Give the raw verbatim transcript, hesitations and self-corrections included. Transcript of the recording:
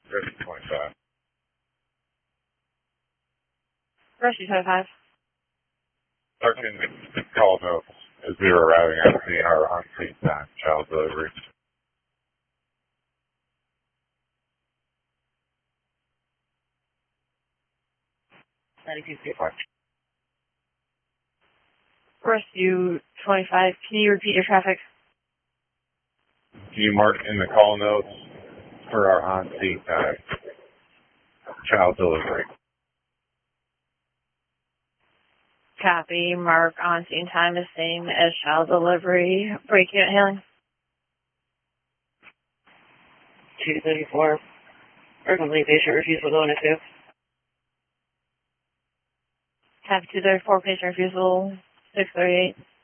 Rescue twenty-five. Rescue twenty-five. thirteen call notes as we were arriving at the our on-scene time, child delivery. ninety-two fifty-four. Rescue twenty-five, can you repeat your traffic? Can you mark in the call notes for our on-scene time, child delivery? Copy. Mark on scene time is same as child delivery. Break unit hailing. two thirty-four. Urgently patient refusal going to two. Copy two thirty-four, patient refusal six thirty-eight.